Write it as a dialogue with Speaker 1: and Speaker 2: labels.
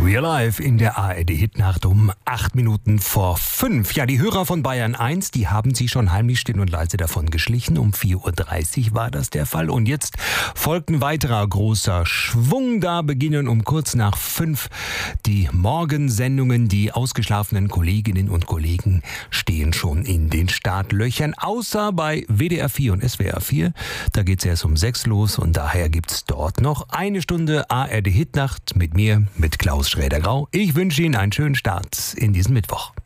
Speaker 1: Real Life in der ARD-Hitnacht um 5:08. Ja, die Hörer von Bayern 1, die haben sie schon heimlich still und leise davon geschlichen. Um 4:30 war das der Fall. Und jetzt folgt ein weiterer großer Schwung. Da beginnen um kurz nach 5 die Morgensendungen. Die ausgeschlafenen Kolleginnen und Kollegen stehen schon in den Startlöchern. Außer bei WDR 4 und SWR 4. Da geht's erst um 6 los. Und daher gibt's dort noch eine Stunde ARD-Hitnacht mit mir, mit Klaus Schräder-Grau. Ich wünsche Ihnen einen schönen Start in diesen Mittwoch.